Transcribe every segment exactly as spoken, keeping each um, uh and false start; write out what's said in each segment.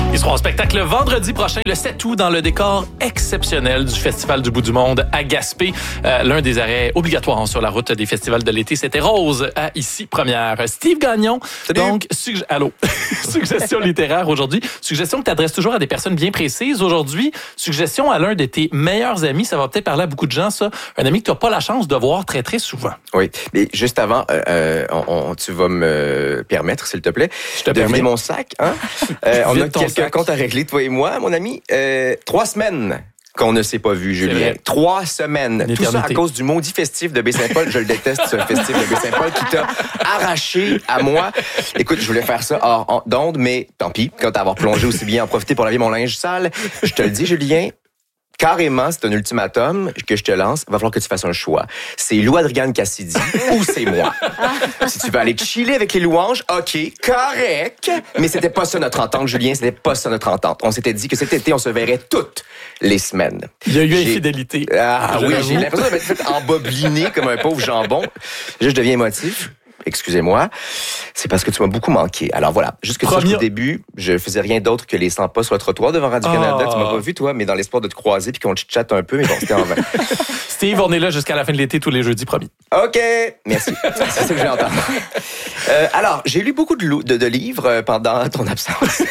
Ils seront en spectacle le vendredi prochain, le sept août, dans le décor exceptionnel du Festival du bout du monde à Gaspé. Euh, l'un des arrêts obligatoires sur la route des festivals de l'été, c'était Rose à Ici Première. Steve Gagnon, Salut. donc, suge- allô, suggestion littéraire aujourd'hui. Suggestion que tu adresses toujours à des personnes bien précises. Aujourd'hui, suggestion à l'un de tes meilleurs amis. Ça va peut-être parler à beaucoup de gens, ça. Un ami que tu n'as pas la chance de voir très, très souvent. Oui, mais juste avant, euh, on, on, tu vas me permettre, s'il te plaît, Je te de permets. vider mon sac. Hein? Euh, on a Vide ton quelques sac. comptes à régler, toi et moi, mon ami. Euh, trois semaines qu'on ne s'est pas vu, Julien. vrai. Trois semaines. Une Tout ça à éternité. cause du maudit festif de Baie-Saint-Paul. Je le déteste, ce festif de Baie-Saint-Paul qui t'a arraché à moi. Écoute, je voulais faire ça hors d'onde, mais tant pis. Quand t'as avoir plongé aussi bien, en profiter pour laver mon linge sale. Je te le dis, Julien, carrément, c'est un ultimatum que je te lance. Il va falloir que tu fasses un choix. C'est Lou Adrienne Cassidy ou c'est moi. Si tu veux aller chiller avec les louanges, OK, correct. Mais c'était pas ça notre entente, Julien. C'était pas ça notre entente. On s'était dit que cet été, on se verrait toutes les semaines. Il y a eu J'ai- infidélité. Ah Je oui, l'avoue. j'ai l'impression de m'être fait embobiner comme un pauvre jambon. Là, je deviens émotif. Excusez-moi. C'est parce que tu m'as beaucoup manqué. Alors voilà, juste que tu saches Premier- qu'au début, je faisais rien d'autre que les cent pas sur le trottoir devant Radio-Canada. Ah. Tu m'as pas vu, toi, mais dans l'espoir de te croiser puis qu'on te chatte un peu, mais bon, c'était en vain. Steve, on est là jusqu'à la fin de l'été, tous les jeudis, promis. OK, merci. C'est ça que je vais entendre. Euh, alors, j'ai lu beaucoup de, lou- de, de livres euh, pendant ton absence.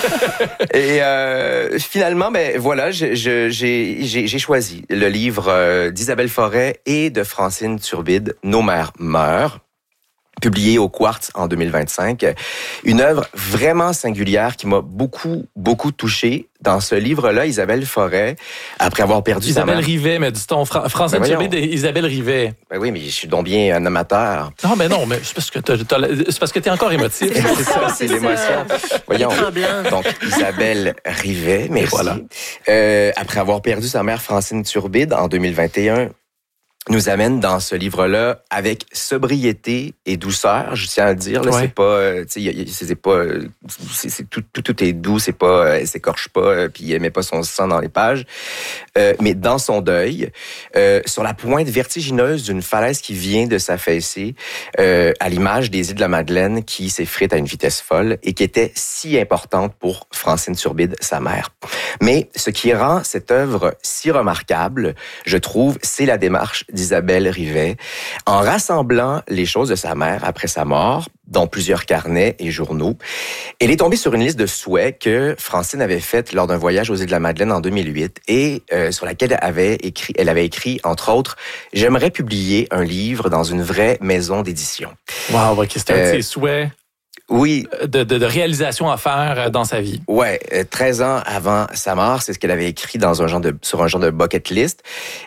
Et euh, finalement, ben voilà, je- je- j'ai j'ai- j'ai choisi le livre euh, d'Isabelle Forêt et de Francine Turbide, Nos mères meurent, publié au Quartz en deux mille vingt-cinq. Une œuvre vraiment singulière qui m'a beaucoup, beaucoup touché. Dans ce livre-là, Isabelle Forêt, après avoir perdu sa Isabelle mère... Rivet, mais dit-on, Fra- Francine Ben voyons. Turbide et Isabelle Rivet. Ben oui, mais je suis donc bien un amateur. Non, mais non, mais c'est parce que t'as- t'as la- c'est parce que t'es encore émotif. C'est ça, c'est c'est l'émotion. Voyons. Tremblant. Donc, Isabelle Rivet, merci. voilà. Euh, après avoir perdu sa mère Francine Turbide en deux mille vingt et un, nous amène dans ce livre-là avec sobriété et douceur, je tiens à le dire. Là, Ouais. c'est pas, euh, tu sais, y a- y a- c'est pas, euh, c'est, c'est tout, tout, tout est doux, c'est pas, euh, elle s'écorche pas, euh, puis elle met pas son sang dans les pages. Euh, mais dans son deuil, euh, sur la pointe vertigineuse d'une falaise qui vient de s'affaisser, euh, à l'image des îles de la Madeleine qui s'effritent à une vitesse folle et qui était si importante pour Francine Turbide, sa mère. Mais ce qui rend cette œuvre si remarquable, je trouve, c'est la démarche d'Isabelle Rivet, en rassemblant les choses de sa mère après sa mort, dont plusieurs carnets et journaux. Elle est tombée sur une liste de souhaits que Francine avait faite lors d'un voyage aux îles de la Madeleine en deux mille huit et euh, sur laquelle elle avait écrit, elle avait écrit, entre autres, « J'aimerais publier un livre dans une vraie maison d'édition. Wow, OK, c'était un de Euh, ses souhaits » Oui, de, de, de réalisation à faire euh, dans sa vie. ouais, euh, treize ans avant sa mort, c'est ce qu'elle avait écrit dans un genre de, sur un genre de bucket list.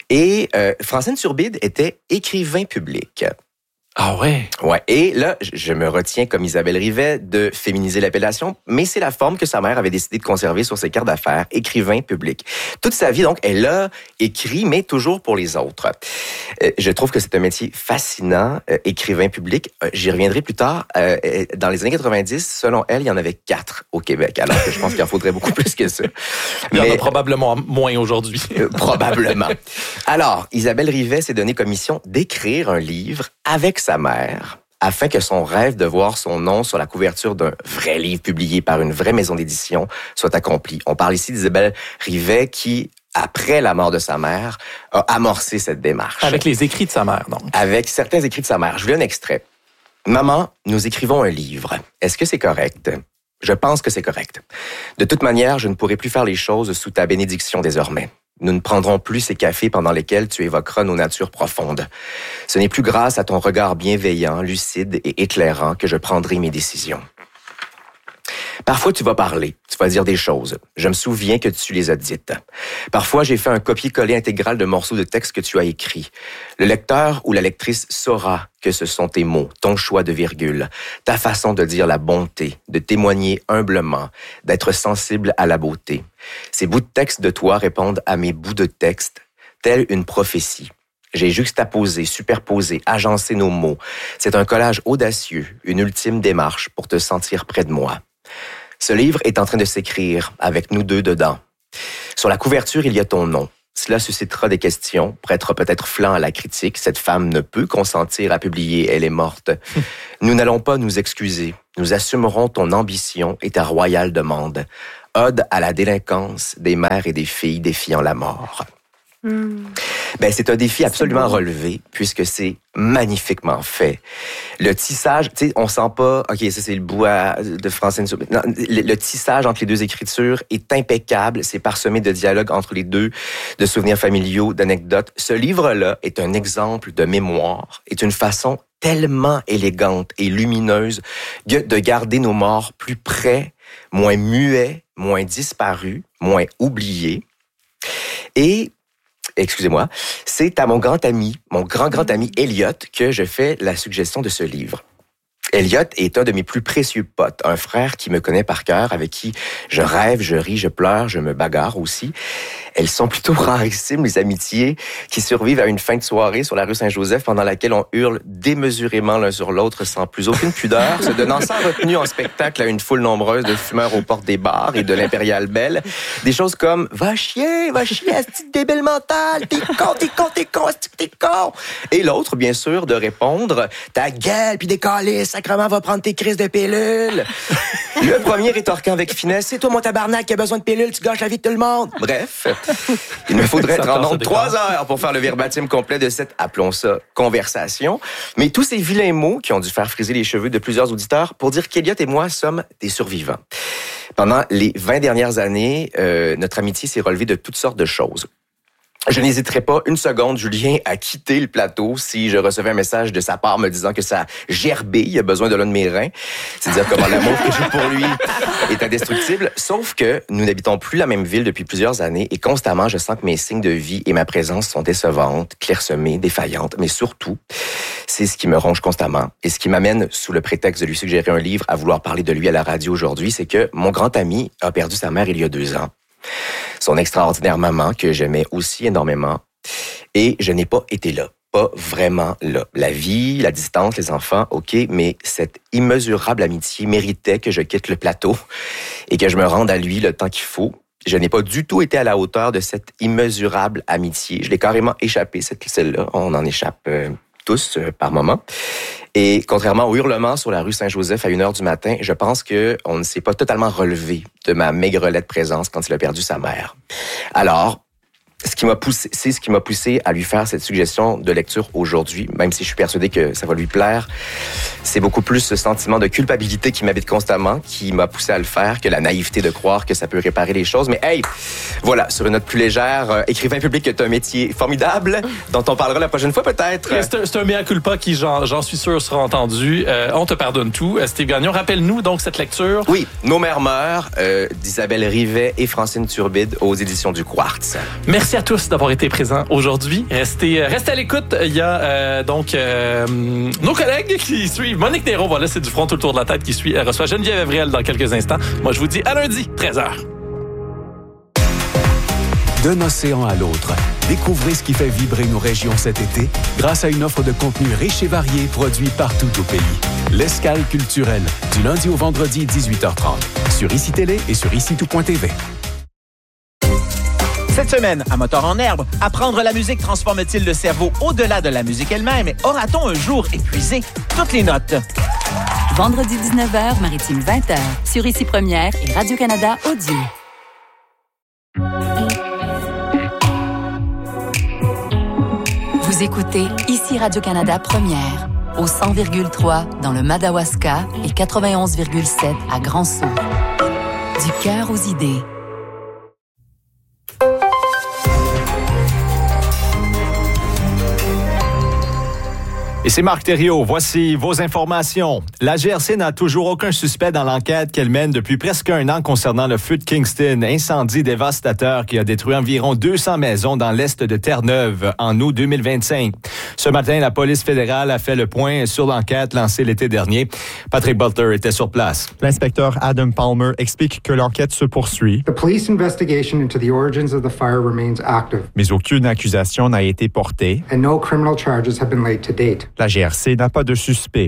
Et euh, Francine Turbide était écrivain public. Ah ouais? Ouais. Et là, je- je me retiens, comme Isabelle Rivet, de féminiser l'appellation, mais c'est la forme que sa mère avait décidé de conserver sur ses cartes d'affaires, écrivain public. Toute sa vie, donc, elle a écrit, mais toujours pour les autres. Euh, je trouve que c'est un métier fascinant, euh, écrivain public. Euh, j'y reviendrai plus tard. Euh, euh, dans les années quatre-vingt-dix, selon elle, il y en avait quatre au Québec, alors que je pense qu'il en faudrait beaucoup plus que ça. Il y en Mais- a probablement moins aujourd'hui. euh, probablement. Alors, Isabelle Rivet s'est donné comme mission d'écrire un livre avec sa mère afin que son rêve de voir son nom sur la couverture d'un vrai livre publié par une vraie maison d'édition soit accompli. On parle ici d'Isabelle Rivet qui, après la mort de sa mère, a amorcé cette démarche. Avec les écrits de sa mère, donc. Avec certains écrits de sa mère. Je vous lis un extrait. « Maman, nous écrivons un livre. Est-ce que c'est correct? Je pense que c'est correct. De toute manière, je ne pourrai plus faire les choses sous ta bénédiction désormais. Nous ne prendrons plus ces cafés pendant lesquels tu évoqueras nos natures profondes. Ce n'est plus grâce à ton regard bienveillant, lucide et éclairant que je prendrai mes décisions. Parfois, tu vas parler, tu vas dire des choses. Je me souviens que tu les as dites. Parfois, j'ai fait un copier-coller intégral de morceaux de texte que tu as écrits. Le lecteur ou la lectrice saura que ce sont tes mots, ton choix de virgule, ta façon de dire la bonté, de témoigner humblement, d'être sensible à la beauté. Ces bouts de texte de toi répondent à mes bouts de texte, telle une prophétie. J'ai juxtaposé, superposé, agencé nos mots. C'est un collage audacieux, une ultime démarche pour te sentir près de moi. Ce livre est en train de s'écrire avec nous deux dedans. Sur la couverture, il y a ton nom. Cela suscitera des questions, prêtera peut-être flanc à la critique. Cette femme ne peut consentir à publier, elle est morte. Nous n'allons pas nous excuser. Nous assumerons ton ambition et ta royale demande. Ode à la délinquance des mères et des filles défiant la mort. Mm. Ben, c'est un défi absolument relevé, puisque c'est magnifiquement fait. Le tissage, tu sais, on sent pas, OK, ça c'est le bois de Francine. Non, le, le tissage entre les deux écritures est impeccable, c'est parsemé de dialogues entre les deux, de souvenirs familiaux, d'anecdotes. Ce livre-là est un exemple de mémoire, est une façon tellement élégante et lumineuse de garder nos morts plus près, moins muets, moins disparus, moins oubliés. Et excusez-moi, c'est à mon grand ami, mon grand-grand ami Elliot, que je fais la suggestion de ce livre. Elliot est un de mes plus précieux potes, un frère qui me connaît par cœur, avec qui je rêve, je ris, je pleure, je me bagarre aussi. Elles sont plutôt rarissimes, les amitiés qui survivent à une fin de soirée sur la rue Saint-Joseph pendant laquelle on hurle démesurément l'un sur l'autre sans plus aucune pudeur, se donnant sans retenue en spectacle à une foule nombreuse de fumeurs aux portes des bars et de l'Impériale Belle. Des choses comme « Va chier, va chier, asti de débile mental, t'es con, t'es con, t'es con, asti que t'es con! » Et l'autre, bien sûr, de répondre « Ta gueule, puis des calices, sacrement va prendre tes crises de pilules! » Le premier rétorquant avec finesse « C'est toi, mon tabarnak, qui a besoin de pilules, tu gâches la vie de tout le monde! » Bref, il me faudrait être en nombre trois heures pour faire le verbatim complet de cette, appelons ça, conversation. Mais tous ces vilains mots qui ont dû faire friser les cheveux de plusieurs auditeurs pour dire qu'Elliot et moi sommes des survivants. Pendant les vingt dernières années, euh, notre amitié s'est relevée de toutes sortes de choses. Je n'hésiterais pas une seconde, Julien, à quitter le plateau si je recevais un message de sa part me disant que sa gerbille a besoin de l'un de mes reins. C'est dire comment l'amour que j'ai pour lui est indestructible. Sauf que nous n'habitons plus la même ville depuis plusieurs années et constamment, je sens que mes signes de vie et ma présence sont décevantes, clairsemées, défaillantes. Mais surtout, c'est ce qui me ronge constamment et ce qui m'amène, sous le prétexte de lui suggérer un livre, à vouloir parler de lui à la radio aujourd'hui, c'est que mon grand ami a perdu sa mère il y a deux ans. Son extraordinaire maman, que j'aimais aussi énormément. Et je n'ai pas été là. Pas vraiment là. La vie, la distance, les enfants, OK, mais cette immesurable amitié méritait que je quitte le plateau et que je me rende à lui le temps qu'il faut. Je n'ai pas du tout été à la hauteur de cette immesurable amitié. Je l'ai carrément échappé, cette celle-là. On en échappe euh, tous euh, par moment. Et contrairement au hurlement sur la rue Saint-Joseph à une heure du matin, je pense qu'on ne s'est pas totalement relevé de ma maigrelette présence quand il a perdu sa mère. Alors, ce qui m'a poussé, c'est ce qui m'a poussé à lui faire cette suggestion de lecture aujourd'hui, même si je suis persuadé que ça va lui plaire. C'est beaucoup plus ce sentiment de culpabilité qui m'habite constamment, qui m'a poussé à le faire, que la naïveté de croire que ça peut réparer les choses. Mais hey, voilà, sur une note plus légère, euh, écrivain public est un métier formidable, dont on parlera la prochaine fois peut-être. C'est un, c'est un mea culpa qui, j'en, j'en suis sûr, sera entendu. Euh, on te pardonne tout. Steve Gagnon, rappelle-nous donc cette lecture. Oui, Nos mères meurent, euh, d'Isabelle Rivet et Francine Turbide aux éditions du Quartz. Merci à tous d'avoir été présents aujourd'hui. Restez, restez à l'écoute. Il y a euh, donc euh, nos collègues qui suivent. Monique Néraud, voilà, c'est du front tout le tour de la tête qui suit. Elle reçoit Geneviève Evrel dans quelques instants. Moi, je vous dis à lundi, treize heures. D'un océan à l'autre, découvrez ce qui fait vibrer nos régions cet été grâce à une offre de contenu riche et varié produit partout au pays. L'Escale culturelle, du lundi au vendredi, dix-huit heures trente, sur I C I Télé et sur ici tout point T V. Cette semaine, à Moteur en herbe, apprendre la musique transforme-t-il le cerveau au-delà de la musique elle-même? Aura-t-on un jour épuisé toutes les notes? Vendredi dix-neuf heures, Maritime vingt heures, sur Ici Première et Radio-Canada Audio. Vous écoutez Ici Radio-Canada Première, au cent virgule trois dans le Madawaska et quatre-vingt-onze virgule sept à Grand-Sault. Du cœur aux idées. Et c'est Marc Thériault. Voici vos informations. La G R C n'a toujours aucun suspect dans l'enquête qu'elle mène depuis presque un an concernant le feu de Kingston, incendie dévastateur qui a détruit environ deux cents maisons dans l'est de Terre-Neuve en août deux mille vingt-cinq. Ce matin, la police fédérale a fait le point sur l'enquête lancée l'été dernier. Patrick Butler était sur place. L'inspecteur Adam Palmer explique que l'enquête se poursuit. The police investigation into the origins of the fire remains active. Mais aucune accusation n'a été portée. And no criminal charges have been laid to date. La G R C n'a pas de suspect.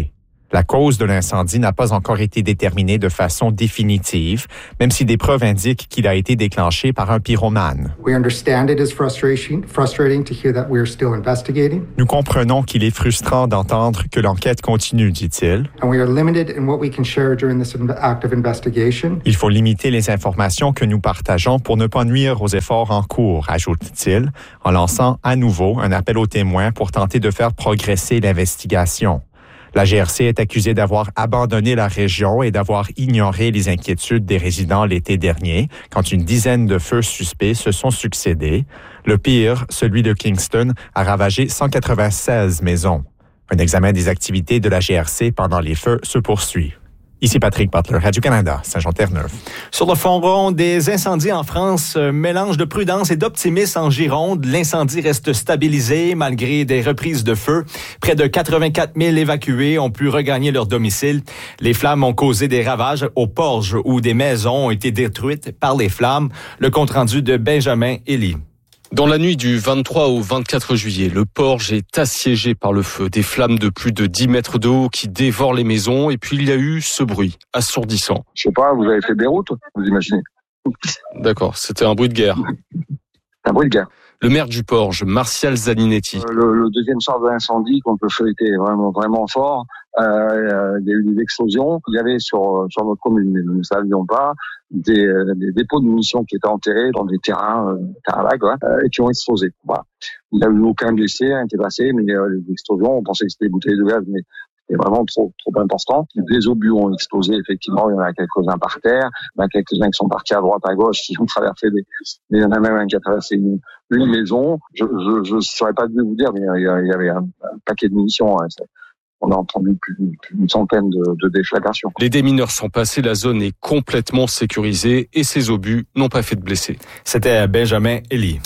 La cause de l'incendie n'a pas encore été déterminée de façon définitive, même si des preuves indiquent qu'il a été déclenché par un pyromane. We understand it is frustrating, frustrating to hear that we are still investigating. Nous comprenons qu'il est frustrant d'entendre que l'enquête continue, dit-il. And we are limited in what we can share during this active investigation. Il faut limiter les informations que nous partageons pour ne pas nuire aux efforts en cours, ajoute-t-il, en lançant à nouveau un appel aux témoins pour tenter de faire progresser l'investigation. La G R C est accusée d'avoir abandonné la région et d'avoir ignoré les inquiétudes des résidents l'été dernier, quand une dizaine de feux suspects se sont succédés. Le pire, celui de Kingston, a ravagé cent quatre-vingt-seize maisons. Un examen des activités de la G R C pendant les feux se poursuit. Ici Patrick Butler, Radio-Canada, Saint-Jean-Terre-Neuve. Sur le fond rond des incendies en France, mélange de prudence et d'optimisme en Gironde. L'incendie reste stabilisé malgré des reprises de feu. Près de quatre-vingt-quatre mille évacués ont pu regagner leur domicile. Les flammes ont causé des ravages aux Porges où des maisons ont été détruites par les flammes. Le compte-rendu de Benjamin Elie. Dans la nuit du vingt-trois au vingt-quatre juillet, le Porge est assiégé par le feu. Des flammes de plus de dix mètres de haut qui dévorent les maisons. Et puis il y a eu ce bruit assourdissant. Je sais pas, vous avez fait Beyrouth, vous imaginez? D'accord, c'était un bruit de guerre. Un bruit de guerre. Le maire du Porge, Martial Zaninetti. Euh, le, le deuxième soir de l'incendie, quand le feu était vraiment vraiment fort, euh, il y a eu des explosions. Il y avait sur sur notre commune, mais nous ne savions pas, des, des dépôts de munitions qui étaient enterrés dans des terrains, euh, terrains là, quoi, euh, et qui ont explosé. Voilà. Il n'y a eu aucun blessé, un qui est passé, mais euh, les explosions, on pensait que c'était des bouteilles de gaz, mais c'est vraiment trop trop important. Des obus ont explosé, effectivement, il y en a quelques-uns par terre, il y en a quelques-uns qui sont partis à droite, à gauche, qui ont traversé des... Mais il y en a même un qui a traversé une, une maison. Je je je saurais pas mieux vous dire, mais il y avait un, un paquet de munitions. Hein, on a entendu plus, plus d'une centaine de, de déflagrations. Les démineurs sont passés, la zone est complètement sécurisée et ces obus n'ont pas fait de blessés. C'était Benjamin Elie.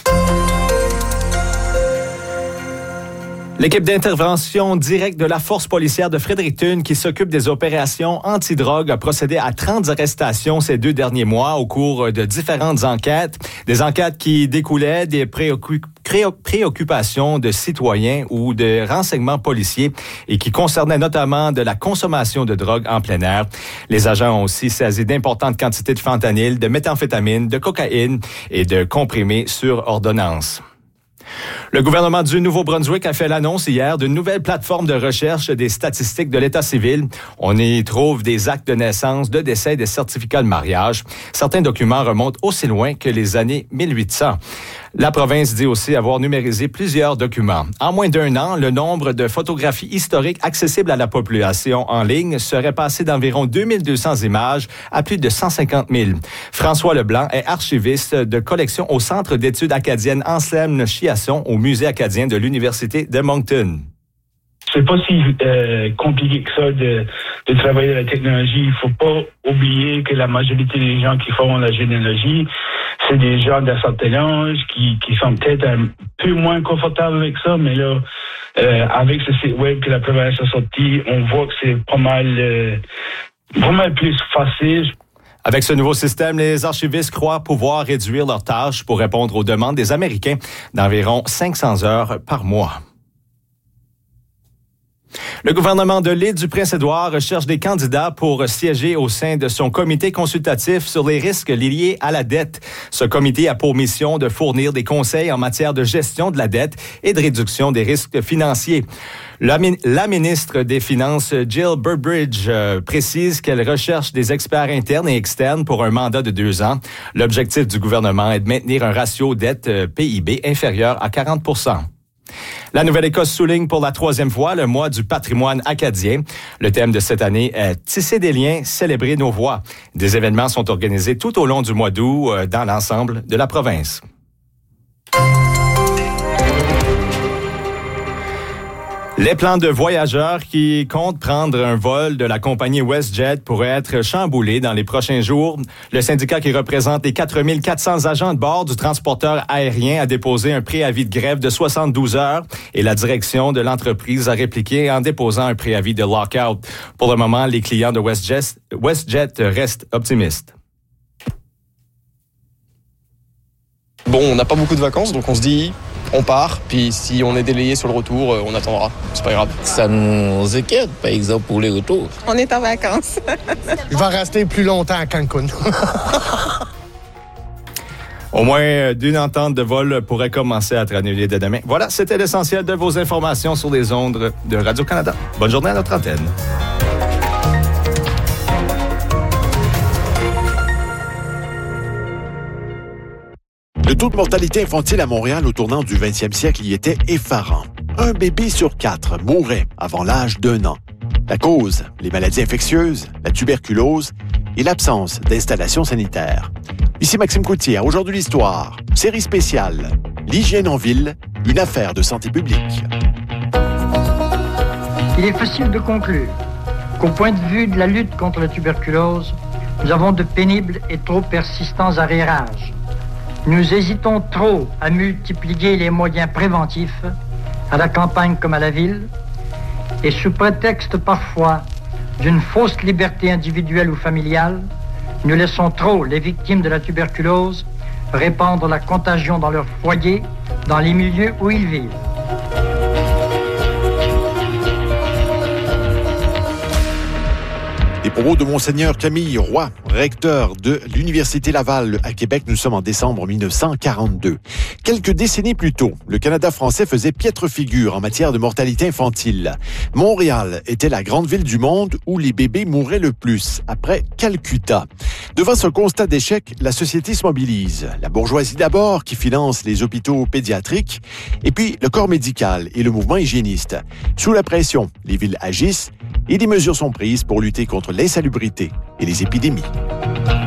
L'équipe d'intervention directe de la force policière de Fredericton qui s'occupe des opérations antidrogue a procédé à trente arrestations ces deux derniers mois au cours de différentes enquêtes. Des enquêtes qui découlaient des préoccupations préoccupations de citoyens ou de renseignements policiers et qui concernaient notamment de la consommation de drogue en plein air. Les agents ont aussi saisi d'importantes quantités de fentanyl, de méthamphétamine, de cocaïne et de comprimés sur ordonnance. Le gouvernement du Nouveau-Brunswick a fait l'annonce hier d'une nouvelle plateforme de recherche des statistiques de l'État civil. On y trouve des actes de naissance, de décès et des certificats de mariage. Certains documents remontent aussi loin que les années mille huit cents. La province dit aussi avoir numérisé plusieurs documents. En moins d'un an, le nombre de photographies historiques accessibles à la population en ligne serait passé d'environ deux mille deux cents images à plus de cent cinquante mille. François Leblanc est archiviste de collection au Centre d'études acadiennes Anselme Chiasson au Musée acadien de l'Université de Moncton. C'est pas si euh, compliqué que ça de, de travailler la technologie. Il faut pas oublier que la majorité des gens qui font la généalogie, c'est des gens d'un certain âge qui, qui sont peut-être un peu moins confortables avec ça, mais là, euh, avec ce site web que la province a sorti, on voit que c'est pas mal, euh, pas mal plus facile. Avec ce nouveau système, les archivistes croient pouvoir réduire leurs tâches pour répondre aux demandes des Américains d'environ cinq cents heures par mois. Le gouvernement de l'île du Prince-Édouard recherche des candidats pour siéger au sein de son comité consultatif sur les risques liés à la dette. Ce comité a pour mission de fournir des conseils en matière de gestion de la dette et de réduction des risques financiers. La, la ministre des Finances, Jill Burbridge, euh, précise qu'elle recherche des experts internes et externes pour un mandat de deux ans. L'objectif du gouvernement est de maintenir un ratio dette-P I B inférieur à quarante pour cent. La Nouvelle-Écosse souligne pour la troisième fois le mois du patrimoine acadien. Le thème de cette année est « Tisser des liens, célébrer nos voix ». Des événements sont organisés tout au long du mois d'août euh, dans l'ensemble de la province. Les plans de voyageurs qui comptent prendre un vol de la compagnie WestJet pourraient être chamboulés dans les prochains jours. Le syndicat qui représente les quatre mille quatre cents agents de bord du transporteur aérien a déposé un préavis de grève de soixante-douze heures et la direction de l'entreprise a répliqué en déposant un préavis de lockout. Pour le moment, les clients de WestJet, WestJet restent optimistes. Bon, on n'a pas beaucoup de vacances, donc on se dit on part, puis si on est délayé sur le retour, on attendra. C'est pas grave. Ça nous inquiète, par exemple, pour les retours. On est en vacances. Je vais rester plus longtemps à Cancun. Au moins d'une entente de vol pourrait commencer à être annulée dès demain. Voilà, c'était l'essentiel de vos informations sur les ondes de Radio-Canada. Bonne journée à notre antenne. Le taux de mortalité infantile à Montréal au tournant du vingtième siècle y était effarant. Un bébé sur quatre mourait avant l'âge d'un an. La cause, les maladies infectieuses, la tuberculose et l'absence d'installations sanitaires. Ici Maxime Coutier, à Aujourd'hui l'Histoire, série spéciale, l'hygiène en ville, une affaire de santé publique. Il est facile de conclure qu'au point de vue de la lutte contre la tuberculose, nous avons de pénibles et trop persistants arrérages. Nous hésitons trop à multiplier les moyens préventifs, à la campagne comme à la ville, et sous prétexte parfois d'une fausse liberté individuelle ou familiale, nous laissons trop les victimes de la tuberculose répandre la contagion dans leur foyer, dans les milieux où ils vivent. Les propos de Monseigneur Camille Roy, recteur de l'Université Laval à Québec. Nous sommes en décembre mille neuf cent quarante-deux. Quelques décennies plus tôt, le Canada français faisait piètre figure en matière de mortalité infantile. Montréal était la grande ville du monde où les bébés mouraient le plus, après Calcutta. Devant ce constat d'échec, la société se mobilise. La bourgeoisie d'abord, qui finance les hôpitaux pédiatriques, et puis le corps médical et le mouvement hygiéniste. Sous la pression, les villes agissent et des mesures sont prises pour lutter contre l'insalubrité et les épidémies.